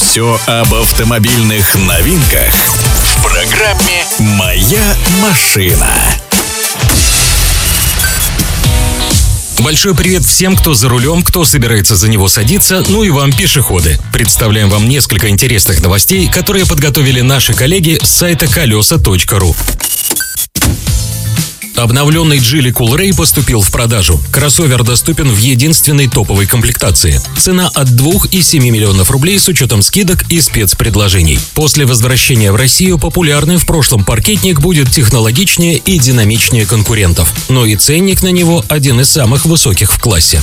Все об автомобильных новинках в программе «Моя машина». Большой привет всем, кто за рулем, кто собирается за него садиться, ну и вам, пешеходы. Представляем вам несколько интересных новостей, которые подготовили наши коллеги с сайта колеса.ру. Обновленный Geely Coolray поступил в продажу. Кроссовер доступен в единственной топовой комплектации. Цена от 2,7 миллионов рублей с учетом скидок и спецпредложений. После возвращения в Россию популярный в прошлом паркетник будет технологичнее и динамичнее конкурентов. Но и ценник на него один из самых высоких в классе.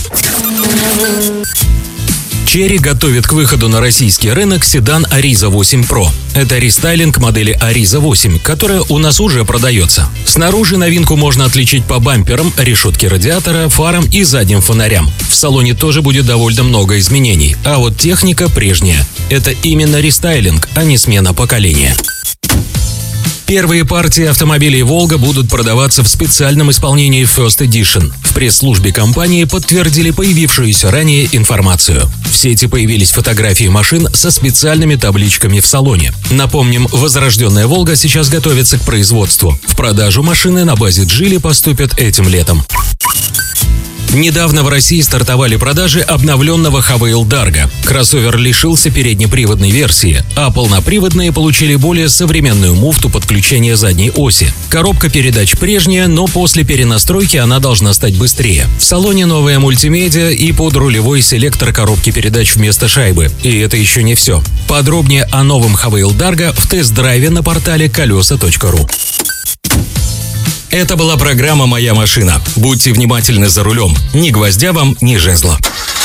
Chery готовит к выходу на российский рынок седан Ariza 8 Pro. Это рестайлинг модели Ariza 8, которая у нас уже продается. Снаружи новинку можно отличить по бамперам, решетке радиатора, фарам и задним фонарям. В салоне тоже будет довольно много изменений, а вот техника прежняя. Это именно рестайлинг, а не смена поколения. Первые партии автомобилей «Волга» будут продаваться в специальном исполнении First Edition. В пресс-службе компании подтвердили появившуюся ранее информацию. В сети появились фотографии машин со специальными табличками в салоне. Напомним, возрожденная «Волга» сейчас готовится к производству. В продажу машины на базе Geely поступят этим летом. Недавно в России стартовали продажи обновленного Havail Dargo. Кроссовер лишился переднеприводной версии, а полноприводные получили более современную муфту подключения задней оси. Коробка передач прежняя, но после перенастройки она должна стать быстрее. В салоне новая мультимедиа и подрулевой селектор коробки передач вместо шайбы. И это еще не все. Подробнее о новом Havail Dargo в тест-драйве на портале колеса.ру. Это была программа «Моя машина». Будьте внимательны за рулем. Ни гвоздя вам, ни жезла.